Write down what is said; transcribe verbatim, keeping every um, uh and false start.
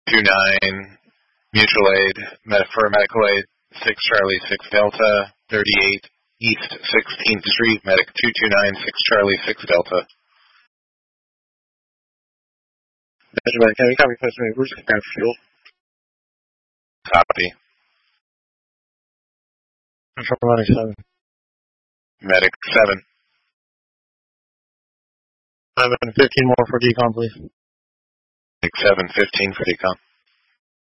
two nine, mutual aid, med- for medical aid, six Charlie, six Delta, thirty-eight East sixteenth Street, medic two two nine, six Charlie, six Delta. Measurement, can we copy question? Where's the ground fuel? Copy. Control running seven. Medic seven. seven, fifteen more for decon, please. Medic seven, fifteen for decon.